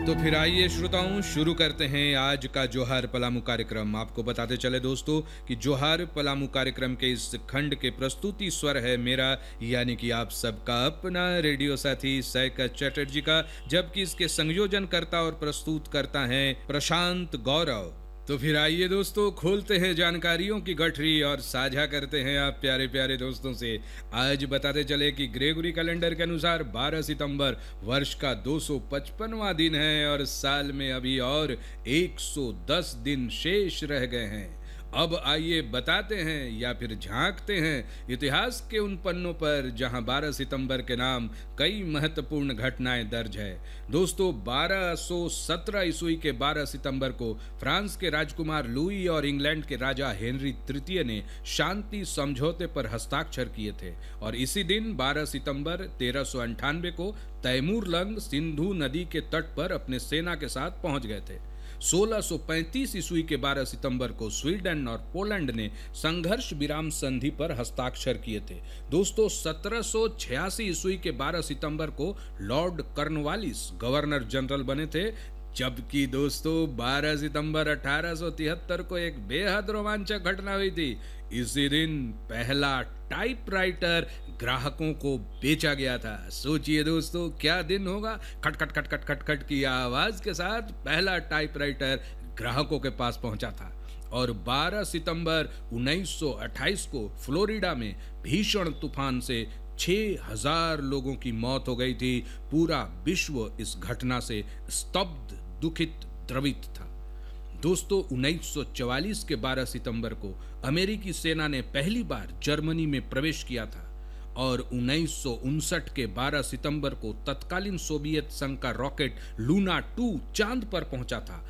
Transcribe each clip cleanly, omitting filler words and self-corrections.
तो फिर आइए श्रोताओं, शुरू करते हैं आज का जोहार पलामू कार्यक्रम। आपको बताते चले दोस्तों कि जोहार पलामू कार्यक्रम के इस खंड के प्रस्तुति स्वर है मेरा, यानी कि आप सबका अपना रेडियो साथी सैकत चटर्जी का, जबकि इसके संयोजन करता और प्रस्तुत करता है प्रशांत गौरव। तो फिर आइए दोस्तों, खोलते हैं जानकारियों की गठरी और साझा करते हैं आप प्यारे प्यारे दोस्तों से। आज बताते चले कि ग्रेगोरी कैलेंडर के अनुसार 12 सितंबर वर्ष का 255वां दिन है और साल में अभी और 110 दिन शेष रह गए हैं। अब आइए बताते हैं या फिर झांकते हैं इतिहास के उन पन्नों पर जहां 12 सितंबर के नाम कई महत्वपूर्ण घटनाएं दर्ज है। दोस्तों, 1217 ईस्वी के 12 सितंबर को फ्रांस के राजकुमार लुई और इंग्लैंड के राजा हेनरी तृतीय ने शांति समझौते पर हस्ताक्षर किए थे और इसी दिन 12 सितंबर 1398 को तैमूर लंग सिंधु नदी के तट पर अपने सेना के साथ पहुंच गए थे। 1635 ईस्वी के 12 सितंबर को स्वीडन और पोलैंड ने संघर्ष विराम संधि पर हस्ताक्षर किए थे। दोस्तों, 1786 ईस्वी के 12 सितंबर को लॉर्ड कॉर्नवालिस गवर्नर जनरल बने थे, जबकि दोस्तों 12 सितंबर 1873 को एक बेहद रोमांचक घटना हुई थी। इसी दिन पहला टाइपराइटर ग्राहकों को बेचा गया था। सोचिए दोस्तों, क्या दिन होगा। खट खट खट खट खट खट की आवाज के साथ पहला टाइपराइटर ग्राहकों के पास पहुंचा था। और 12 सितंबर 1928 को फ्लोरिडा में भीषण तूफान से 6000 लोगों की मौत हो गई थी। पूरा विश्व इस घटना से स्तब्ध, दुखित, द्रवित था। दोस्तों, 1944 के 12 सितंबर को अमेरिकी सेना ने पहली बार जर्मनी में प्रवेश किया था और 1959 के 12 सितंबर को तत्कालीन सोवियत संघ का रॉकेट लूना 2 चांद पर पहुंचा था।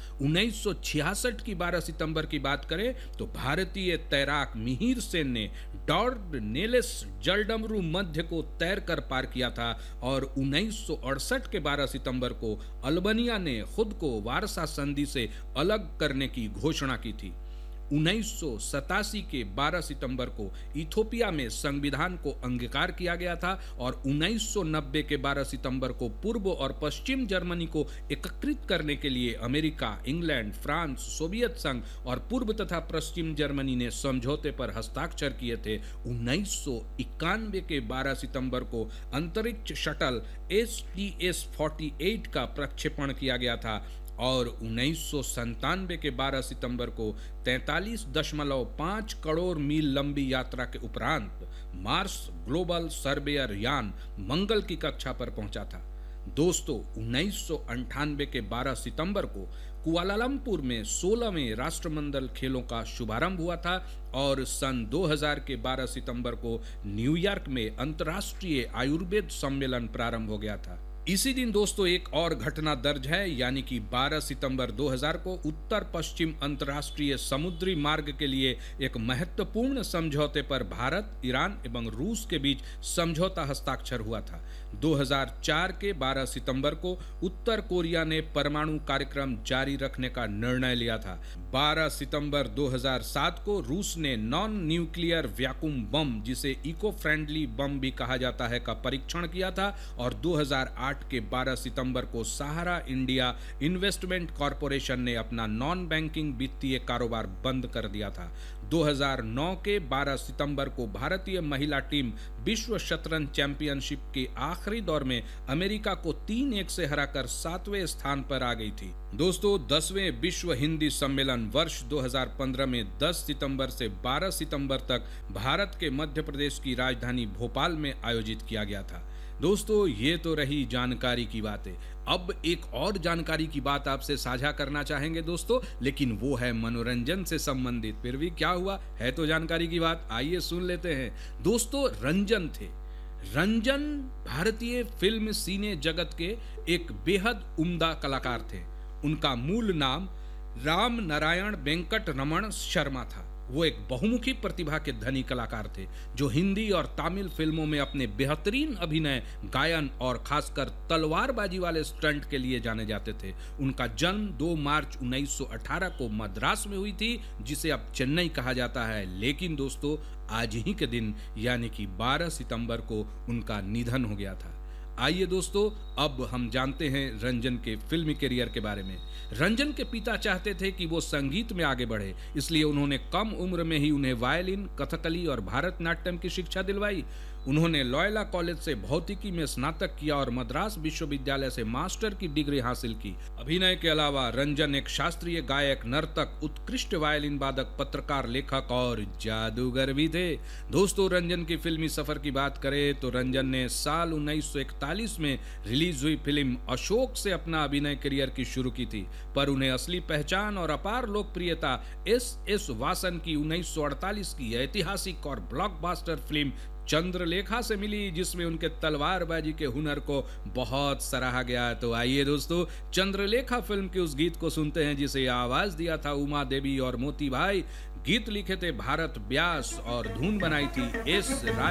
1966 की 12 सितंबर की बात करें तो भारतीय तैराक मिहिर सेन ने डॉर्डनेलेस जलडमरू मध्य को तैरकर पार किया था और 1968 के 12 सितंबर को अल्बानिया ने खुद को वारसा संधि से अलग करने की घोषणा की थी। 1987 के 12 सितंबर को इथियोपिया में संविधान को अंगीकार किया गया था और 1990 के 12 सितंबर को पूर्व और पश्चिम जर्मनी को एकीकृत करने के लिए अमेरिका, इंग्लैंड, फ्रांस, सोवियत संघ और पूर्व तथा पश्चिम जर्मनी ने समझौते पर हस्ताक्षर किए थे। 1991 के 12 सितंबर को अंतरिक्ष शटल STS-48 का प्रक्षेपण किया गया था और 1997 के 12 सितंबर को 43.5 करोड़ मील लंबी यात्रा के उपरांत मार्स ग्लोबल सर्वेयर यान मंगल की कक्षा पर पहुंचा था। दोस्तों, 1998 के 12 सितंबर को कुआलालंपुर में 16वें राष्ट्रमंडल खेलों का शुभारंभ हुआ था और सन 2000 के 12 सितंबर को न्यूयॉर्क में अंतर्राष्ट्रीय आयुर्वेद सम्मेलन प्रारंभ हो गया था। इसी दिन दोस्तों एक और घटना दर्ज है, यानी कि 12 सितंबर 2000 को उत्तर पश्चिम अंतर्राष्ट्रीय समुद्री मार्ग के लिए एक महत्वपूर्ण समझौते पर भारत, ईरान एवं रूस के बीच समझौता हस्ताक्षर हुआ था। 2004 के 12 सितंबर को उत्तर कोरिया ने परमाणु कार्यक्रम जारी रखने का निर्णय लिया था। 12 सितंबर 2007 को रूस ने नॉन न्यूक्लियर वैक्यूम बम, जिसे इको फ्रेंडली बम भी कहा जाता है, का परीक्षण किया था और 2008 के 12 सितंबर को सहारा इंडिया इन्वेस्टमेंट कॉरपोरेशन ने अपना नॉन बैंकिंग वित्तीय कारोबार बंद कर दिया था। 2009 के 12 सितंबर को भारतीय महिला टीम विश्व शतरंज चैंपियनशिप के आखिरी दौर में अमेरिका को 3-1 से हराकर 7वें स्थान पर आ गई थी। दोस्तों, 10वें विश्व हिंदी सम्मेलन वर्ष 2015 में 10 सितंबर से 12 सितंबर तक भारत के मध्य प्रदेश की राजधानी भोपाल में आयोजित किया गया था। दोस्तों, ये तो रही जानकारी की बातें। अब एक और जानकारी की बात आपसे साझा करना चाहेंगे दोस्तों, लेकिन वो है मनोरंजन से संबंधित। फिर भी क्या हुआ, है तो जानकारी की बात, आइए सुन लेते हैं। दोस्तों, रंजन थे। रंजन भारतीय फिल्म सिने जगत के एक बेहद उम्दा कलाकार थे। उनका मूल नाम राम नारायण वेंकट रमण शर्मा था। वो एक बहुमुखी प्रतिभा के धनी कलाकार थे जो हिंदी और तमिल फिल्मों में अपने बेहतरीन अभिनय, गायन और खासकर तलवारबाजी वाले स्टंट के लिए जाने जाते थे। उनका जन्म 2 मार्च 1918 को मद्रास में हुई थी, जिसे अब चेन्नई कहा जाता है। लेकिन दोस्तों, आज ही के दिन यानी कि 12 सितंबर को उनका निधन हो गया था। आइए दोस्तों, अब हम जानते हैं रंजन के फिल्मी करियर के बारे में। रंजन के पिता चाहते थे कि वो संगीत में आगे बढ़े, इसलिए उन्होंने कम उम्र में ही उन्हें वायलिन, कथकली और भारतनाट्यम की शिक्षा दिलवाई। उन्होंने लॉयला कॉलेज से भौतिकी में स्नातक किया और मद्रास विश्वविद्यालय से मास्टर की डिग्री हासिल की। अभिनय के अलावा रंजन एक शास्त्रीय गायक, नर्तक, उत्कृष्ट वायलिन वादक, पत्रकार, लेखक और जादूगर भी थे। दोस्तों, रंजन की फिल्मी सफर की बात करें तो रंजन ने साल 1941 में रिलीज हुई फिल्म अशोक से अपना अभिनय करियर की शुरू की थी, पर उन्हें असली पहचान और अपार लोकप्रियता एस वासन की 1948 की ऐतिहासिक और ब्लॉकबस्टर फिल्म चंद्रलेखा से मिली, जिसमें उनके तलवारबाजी के हुनर को बहुत सराहा गया। तो आइए दोस्तों, चंद्रलेखा फिल्म के उस गीत को सुनते हैं जिसे आवाज दिया था उमा देवी और मोती भाई। गीत लिखे थे भारत व्यास और धुन बनाई थी एस